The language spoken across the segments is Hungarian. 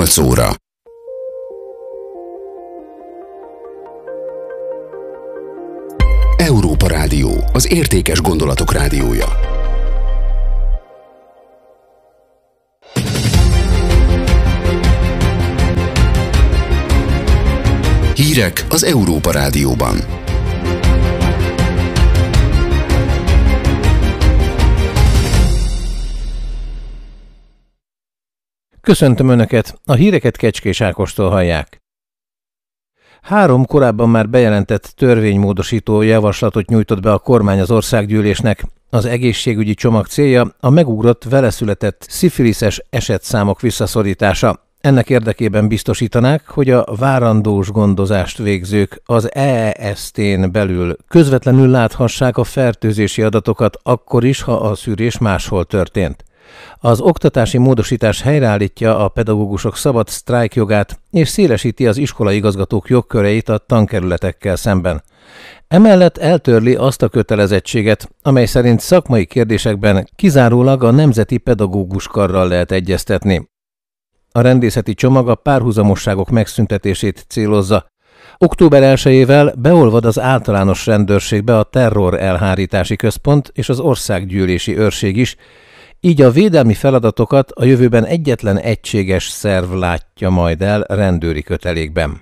8 óra. Európa Rádió, az értékes gondolatok rádiója. Hírek az Európa Rádióban. Köszöntöm Önöket, a híreket Kecskés Ákostól hallják. 3 korábban már bejelentett törvénymódosító javaslatot nyújtott be a kormány az országgyűlésnek. Az egészségügyi csomag célja a megugrott veleszületett szifiliszes esetszámok visszaszorítása. Ennek érdekében biztosítanák, hogy a várandós gondozást végzők az EEST-n belül közvetlenül láthassák a fertőzési adatokat akkor is, ha a szűrés máshol történt. Az oktatási módosítás helyreállítja a pedagógusok szabad sztrájkjogát és szélesíti az iskolaigazgatók jogköreit a tankerületekkel szemben. Emellett eltörli azt a kötelezettséget, amely szerint szakmai kérdésekben kizárólag a Nemzeti Pedagógus Karral lehet egyeztetni. A rendészeti csomag a párhuzamosságok megszüntetését célozza. Október 1-ével beolvad az általános rendőrségbe a terror elhárítási központ és az országgyűlési őrség is, így a védelmi feladatokat a jövőben egyetlen egységes szerv látja majd el rendőri kötelékben.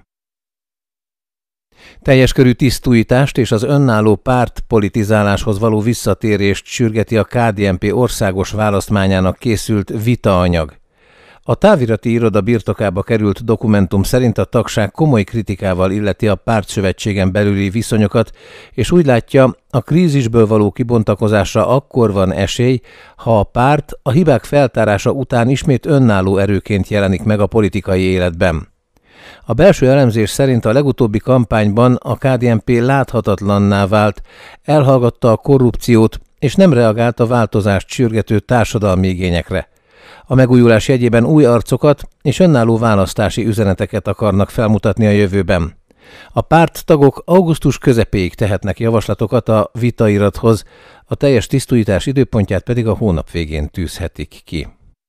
Teljes körű tisztújítást és az önálló pártpolitizáláshoz való visszatérést sürgeti a KDNP országos választmányának készült vitaanyag. A távirati iroda birtokába került dokumentum szerint a tagság komoly kritikával illeti a pártszövetségen belüli viszonyokat, és úgy látja, a krízisből való kibontakozásra akkor van esély, ha a párt a hibák feltárása után ismét önálló erőként jelenik meg a politikai életben. A belső elemzés szerint a legutóbbi kampányban a KDNP láthatatlanná vált, elhallgatta a korrupciót, és nem reagált a változást sürgető társadalmi igényekre. A megújulás jegyében új arcokat és önálló választási üzeneteket akarnak felmutatni a jövőben. A párttagok augusztus közepéig tehetnek javaslatokat a vitairathoz, a teljes tisztújítás időpontját pedig a hónap végén tűzhetik ki.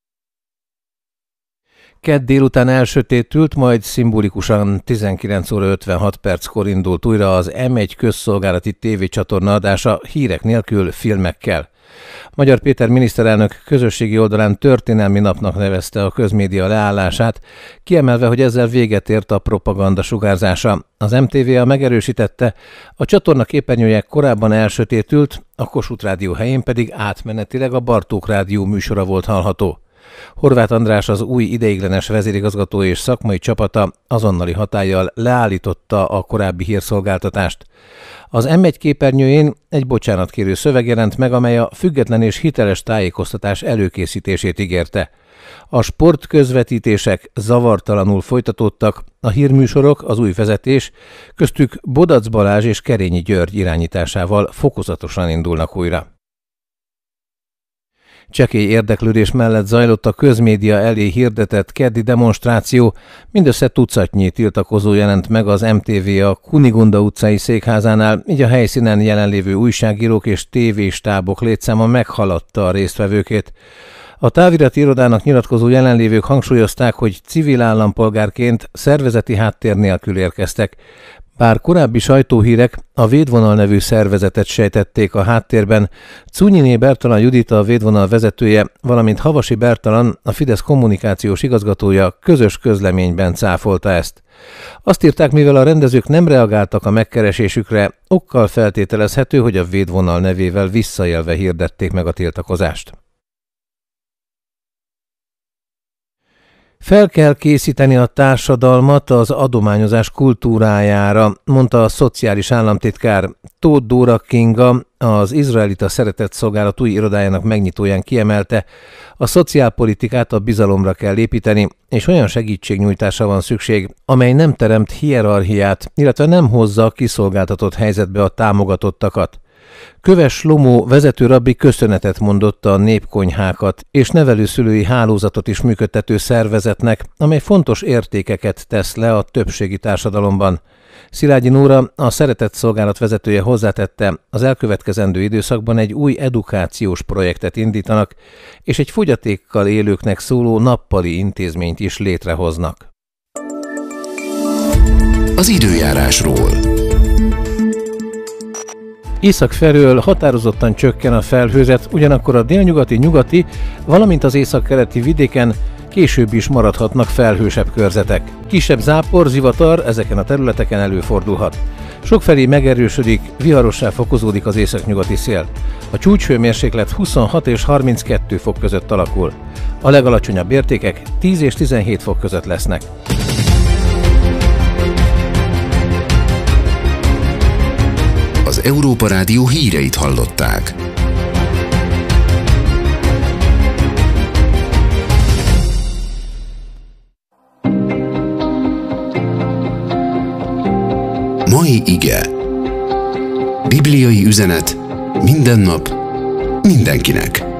Kedd délután elsötétült, majd szimbolikusan 19 óra 56 perckor indult újra az M1 közszolgálati tévécsatorna adása hírek nélkül filmekkel. Magyar Péter miniszterelnök közösségi oldalán történelmi napnak nevezte a közmédia leállását, kiemelve, hogy ezzel véget ért a propaganda sugárzása. Az MTV-a megerősítette, a csatorna képernyője korábban elsötétült, a Kossuth Rádió helyén pedig átmenetileg a Bartók Rádió műsora volt hallható. Horváth András, az új ideiglenes vezérigazgató és szakmai csapata azonnali hatállyal leállította a korábbi hírszolgáltatást. Az M1 képernyőjén egy bocsánatkérő szöveg jelent meg, amely a független és hiteles tájékoztatás előkészítését ígérte. A sportközvetítések zavartalanul folytatódtak, a hírműsorok, az új vezetés, köztük Bodac Balázs és Kerényi György irányításával fokozatosan indulnak újra. Csekély érdeklődés mellett zajlott a közmédia elé hirdetett keddi demonstráció, mindössze tucatnyi tiltakozó jelent meg az MTV a Kunigunda utcai székházánál, így a helyszínen jelenlévő újságírók és tévéstábok létszáma meghaladta a résztvevőkét. A távirati irodának nyilatkozó jelenlévők hangsúlyozták, hogy civil állampolgárként szervezeti háttér nélkül érkeztek. Bár korábbi sajtóhírek a Védvonal nevű szervezetet sejtették a háttérben, Cunyiné Bertalan Judita, a Védvonal vezetője, valamint Havasi Bertalan, a Fidesz kommunikációs igazgatója közös közleményben cáfolta ezt. Azt írták, mivel a rendezők nem reagáltak a megkeresésükre, okkal feltételezhető, hogy a Védvonal nevével visszaélve hirdették meg a tiltakozást. Fel kell készíteni a társadalmat az adományozás kultúrájára, mondta a szociális államtitkár. Tóth Dóra Kinga, az Izraelita Szeretetszolgálat új irodájának megnyitóján kiemelte, a szociálpolitikát a bizalomra kell építeni, és olyan segítségnyújtásra van szükség, amely nem teremt hierarchiát, illetve nem hozza a kiszolgáltatott helyzetbe a támogatottakat. Köves Lomó vezető rabbi köszönetet mondott a népkonyhákat és nevelőszülői hálózatot is működtető szervezetnek, amely fontos értékeket tesz le a többségi társadalomban. Szilágyi Nóra, a Szeretett Szolgálat vezetője hozzátette, az elkövetkezendő időszakban egy új edukációs projektet indítanak, és egy fogyatékkal élőknek szóló nappali intézményt is létrehoznak. Az időjárásról. Észak felől határozottan csökken a felhőzet, ugyanakkor a délnyugati, nyugati, valamint az északkeleti vidéken később is maradhatnak felhősebb körzetek. Kisebb zápor, zivatar ezeken a területeken előfordulhat. Sokfelé megerősödik, viharossá fokozódik az északnyugati szél. A csúcshőmérséklet 26 és 32 fok között alakul. A legalacsonyabb értékek 10 és 17 fok között lesznek. Az Európa Rádió híreit hallották. Mai ige. Bibliai üzenet minden nap, mindenkinek.